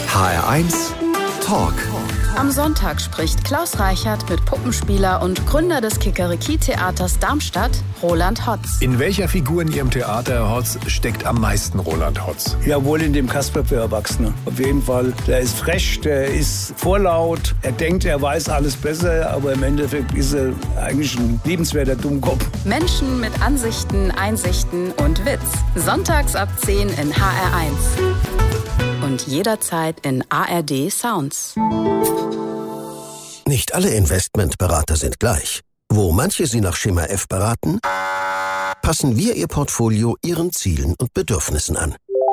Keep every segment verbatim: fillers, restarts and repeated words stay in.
H R eins Talk. Am Sonntag spricht Klaus Reichert mit Puppenspieler und Gründer des Kikeriki-Theaters Darmstadt, Roland Hotz. In welcher Figur in Ihrem Theater, Herr Hotz, steckt am meisten Roland Hotz? Ja, wohl in dem Kasper für Erwachsene. Auf jeden Fall. Der ist frech, der ist vorlaut. Er denkt, er weiß alles besser, aber im Endeffekt ist er eigentlich ein liebenswerter Dummkopf. Menschen mit Ansichten, Einsichten und Witz. Sonntags ab zehn in H R eins. Und jederzeit in A R D Sounds. Nicht alle Investmentberater sind gleich. Wo manche Sie nach Schema F beraten, passen wir Ihr Portfolio Ihren Zielen und Bedürfnissen an.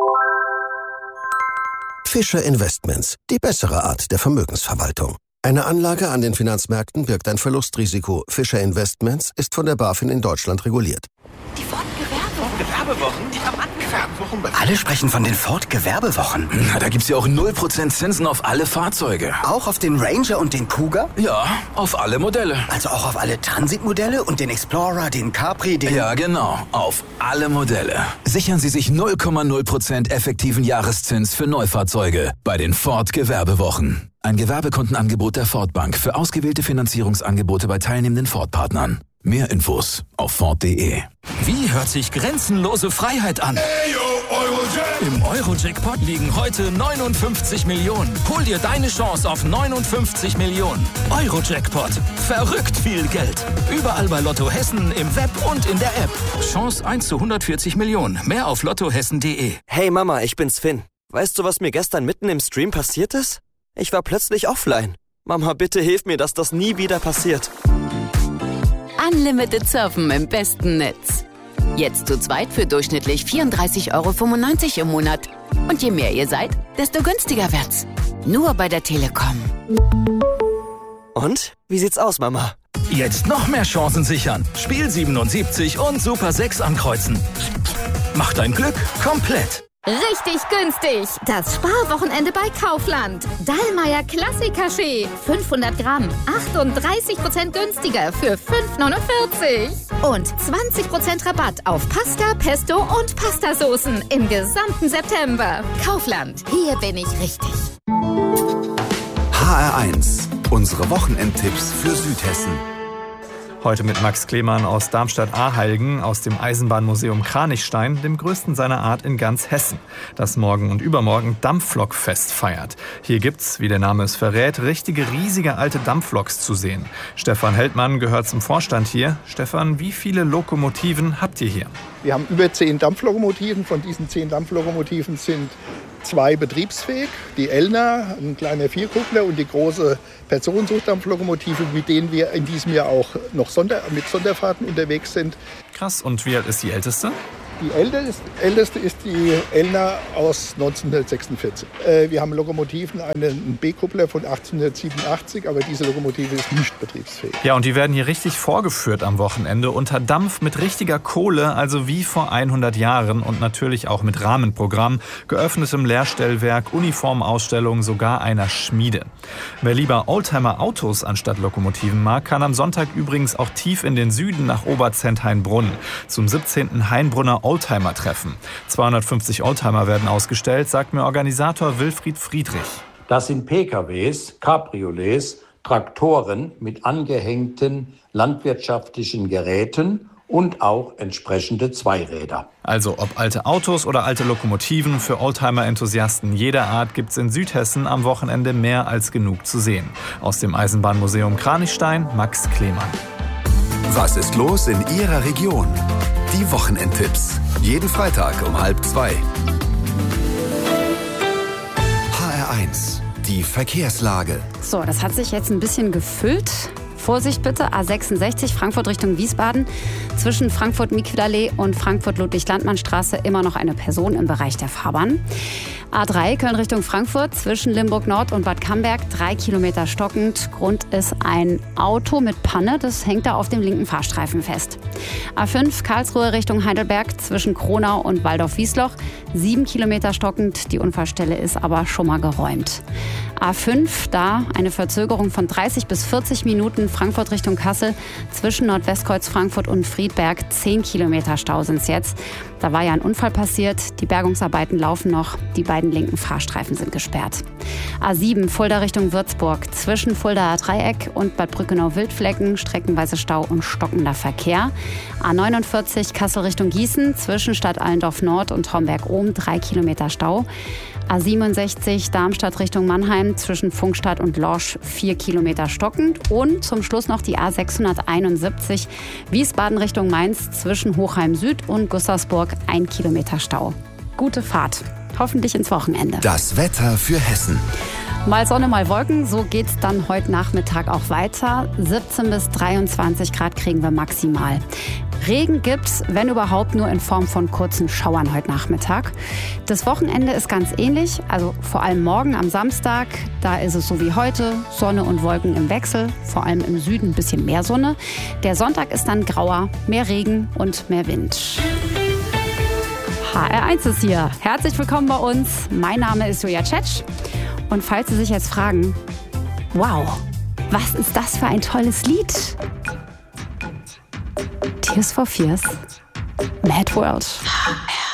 Fischer Investments, die bessere Art der Vermögensverwaltung. Eine Anlage an den Finanzmärkten birgt ein Verlustrisiko. Fischer Investments ist von der BaFin in Deutschland reguliert. Die Ford-Gewerbewochen. Gewerbewochen? Die Rabattgewerbewochen. Alle sprechen von den Ford-Gewerbewochen. Na, da gibt's ja auch null Prozent Zinsen auf alle Fahrzeuge. Auch auf den Ranger und den Kuga? Ja, auf alle Modelle. Also auch auf alle Transitmodelle und den Explorer, den Capri, den... Ja, genau. Auf alle Modelle. Sichern Sie sich null Komma null Prozent effektiven Jahreszins für Neufahrzeuge bei den Ford-Gewerbewochen. Ein Gewerbekundenangebot der Ford Bank für ausgewählte Finanzierungsangebote bei teilnehmenden Ford-Partnern. Mehr Infos auf Ford punkt de. Wie hört sich grenzenlose Freiheit an? Im Euro-Jackpot liegen heute neunundfünfzig Millionen. Hol dir deine Chance auf neunundfünfzig Millionen. Euro-Jackpot. Verrückt viel Geld. Überall bei Lotto Hessen, im Web und in der App. Chance eins zu hundertvierzig Millionen. Mehr auf lottohessen punkt de. Hey Mama, ich bin's Finn. Weißt du, was mir gestern mitten im Stream passiert ist? Ich war plötzlich offline. Mama, bitte hilf mir, dass das nie wieder passiert. Unlimited Surfen im besten Netz. Jetzt zu zweit für durchschnittlich vierunddreißig Euro fünfundneunzig im Monat. Und je mehr ihr seid, desto günstiger wird's. Nur bei der Telekom. Und? Wie sieht's aus, Mama? Jetzt noch mehr Chancen sichern. Spiel siebenundsiebzig und Super sechs ankreuzen. Mach dein Glück komplett. Richtig günstig. Das Sparwochenende bei Kaufland. Dallmayr Klassikaschee. fünfhundert Gramm. achtunddreißig Prozent günstiger für fünf neunundvierzig. Und zwanzig Prozent Rabatt auf Pasta, Pesto und Pastasoßen im gesamten September. Kaufland. Hier bin ich richtig. H R eins. Unsere Wochenendtipps für Südhessen. Heute mit Max Klemann aus Darmstadt-Ahalgen aus dem Eisenbahnmuseum Kranichstein, dem größten seiner Art in ganz Hessen, das morgen und übermorgen Dampflokfest feiert. Hier gibt's, wie der Name es verrät, richtige riesige alte Dampfloks zu sehen. Stefan Heldmann gehört zum Vorstand hier. Stefan, wie viele Lokomotiven habt ihr hier? Wir haben über zehn Dampflokomotiven. Von diesen zehn Dampflokomotiven sind zwei betriebsfähig. Die Elner, ein kleiner Vierkuppler, und die große Personenzugdampflokomotive, mit denen wir in diesem Jahr auch noch Sonder- mit Sonderfahrten unterwegs sind. Krass, und wie alt ist die älteste? Die älteste, älteste ist die Elner aus neunzehnhundertsechsundvierzig. Äh, wir haben Lokomotiven, einen B-Kuppler von achtzehnhundertsiebenundachtzig, aber diese Lokomotive ist nicht betriebsfähig. Ja, und die werden hier richtig vorgeführt am Wochenende unter Dampf mit richtiger Kohle, also wie vor hundert Jahren, und natürlich auch mit Rahmenprogramm, geöffnetem Lehrstellwerk, Uniformausstellung, sogar einer Schmiede. Wer lieber Oldtimer-Autos anstatt Lokomotiven mag, kann am Sonntag übrigens auch tief in den Süden nach Oberzent-Hainbrunn zum siebzehnten Hainbrunner Oldtimer-Treffen. zweihundertfünfzig Oldtimer werden ausgestellt, sagt mir Organisator Wilfried Friedrich. Das sind P K Ws, Cabriolets, Traktoren mit angehängten landwirtschaftlichen Geräten und auch entsprechende Zweiräder. Also ob alte Autos oder alte Lokomotiven, für Oldtimer-Enthusiasten jeder Art gibt's in Südhessen am Wochenende mehr als genug zu sehen. Aus dem Eisenbahnmuseum Kranichstein, Max Klemann. Was ist los in Ihrer Region? Die Wochenendtipps. Jeden Freitag um halb zwei. H R eins. Die Verkehrslage. So, das hat sich jetzt ein bisschen gefüllt. Vorsicht bitte, A sechsundsechzig Frankfurt Richtung Wiesbaden. Zwischen Frankfurt-Miquedallee und Frankfurt-Ludwig-Landmann-Straße immer noch eine Person im Bereich der Fahrbahn. A drei Köln Richtung Frankfurt zwischen Limburg Nord und Bad Camberg, drei Kilometer stockend. Grund ist ein Auto mit Panne, das hängt da auf dem linken Fahrstreifen fest. A fünf Karlsruhe Richtung Heidelberg zwischen Kronau und Waldorf-Wiesloch, sieben Kilometer stockend. Die Unfallstelle ist aber schon mal geräumt. A fünf, da eine Verzögerung von dreißig bis vierzig Minuten Frankfurt Richtung Kassel. Zwischen Nordwestkreuz Frankfurt und Friedberg zehn Kilometer Stau sind es jetzt. Da war ja ein Unfall passiert. Die Bergungsarbeiten laufen noch. Die beiden linken Fahrstreifen sind gesperrt. A sieben Fulda Richtung Würzburg. Zwischen Fuldaer Dreieck und Bad Brückenau-Wildflecken streckenweise Stau und stockender Verkehr. A neunundvierzig Kassel Richtung Gießen. Zwischen Stadt Allendorf Nord und Homberg-Ohm drei Kilometer Stau. A siebenundsechzig Darmstadt Richtung Mannheim. Zwischen Funkstadt und Lorsch vier Kilometer stockend. Und zum Schluss noch die A sechshunderteinundsiebzig Wiesbaden Richtung Mainz. Zwischen Hochheim Süd und Gustavsburg ein Kilometer Stau. Gute Fahrt. Hoffentlich ins Wochenende. Das Wetter für Hessen. Mal Sonne, mal Wolken. So geht's dann heute Nachmittag auch weiter. siebzehn bis dreiundzwanzig Grad kriegen wir maximal. Regen gibt's, wenn überhaupt, nur in Form von kurzen Schauern heute Nachmittag. Das Wochenende ist ganz ähnlich, also vor allem morgen am Samstag. Da ist es so wie heute, Sonne und Wolken im Wechsel, vor allem im Süden ein bisschen mehr Sonne. Der Sonntag ist dann grauer, mehr Regen und mehr Wind. H R eins ist hier. Herzlich willkommen bei uns. Mein Name ist Julia Tschetsch. Und falls Sie sich jetzt fragen, wow, was ist das für ein tolles Lied? Tears for Fears, Mad World.